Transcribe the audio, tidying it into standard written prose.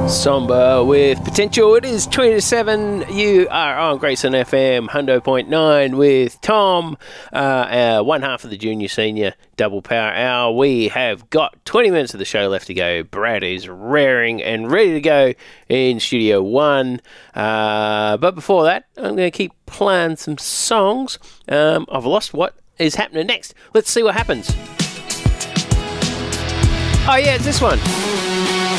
Somber with Potential. It is 20 to 7. You are on Grayson FM 100.9 with Tom, one half of the Junior Senior Double Power Hour. We have got 20 minutes of the show left to go. Brad is raring and ready to go in Studio 1. But before that, I'm going to keep playing some songs. I've lost what is happening next. Let's see what happens. Oh yeah, it's this one.